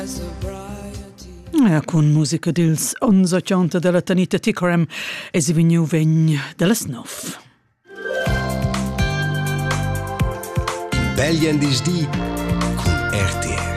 Con musica dils 11:80 della Tanita Tickerem e si vegniu vegn della snof. Belli andisdì con RTR.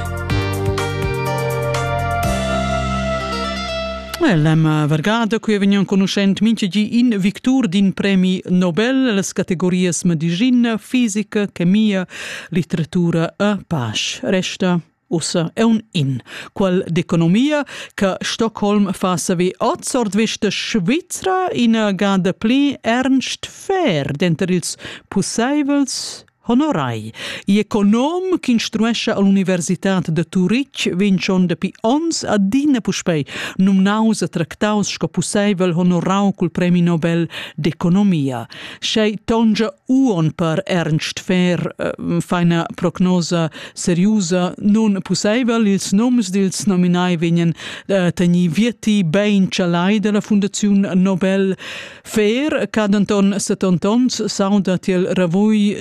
L'hem vergada qui vegnan conoscent minchegi in victur din premi Nobel las categorias medicina, fisica, chemia, literatura e pace. Resta ussa è un in. Qual d'economia che Stockholm fa savi otsort vesta Svizra in gada pli Ernst Fehr denter ils possibels honorai. I econom che instruesce all'Universitat de Zurich vincion de pi 11 a dina puspei numnaus a tractaus sco possibel honorau col premi Nobel d'economia. Schei tongia uon per Ernst Fehr fa una prognosa seriosa non possibel. Ils noms dils nominai venien teni vieti bein cialai della Fundazione Nobel. Fehr cadanton 70 sauda til ravui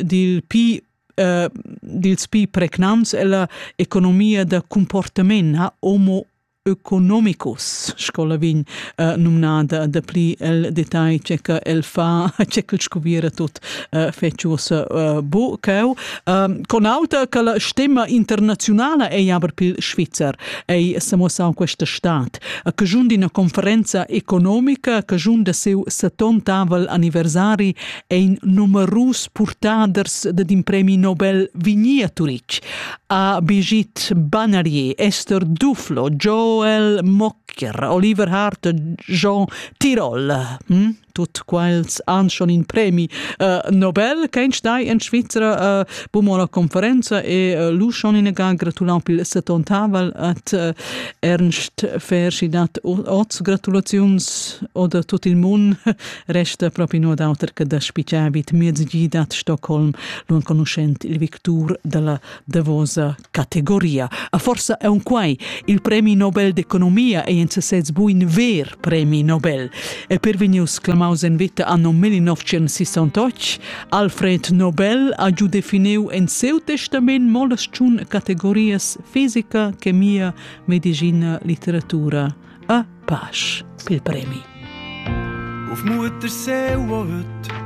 dils pi pregnants e la economia da comportament homo economicus scola vin numnada da pli el detai che el fa che scoviera tot feciosa bucau con auta che la stemma internazionale è aber pil Svizzer e siamo sa questa stat che giundi una conferenza economica che giunda seu 70 anniversari e in numerus portaders de premi Nobel vignia Zurich a Brigitte Bannier, Esther Duflo, Joel Mocker, Oliver Hart, Jean Tirole. Tut quals han schon in premi Nobel kennst dai in Svizzera bumola conferenza e lu schon in ga gratulau pil 70 at Ernst Fehr si dat oz gratulazions oder tut il mun resta proprio no d'auter che da spiciavit miezgi dat Stockholm l'un conoscent il victur della devosa categoria. A forza è un quai il premi Nobel d'economia e in sez buin ver premi Nobel e per venius in vita anno 1968 Alfred Nobel ha giù definiu en seu testament molas chun categorias fisica, chemia, medicina, literatura e pace pil premi. Auf Mutter seu heut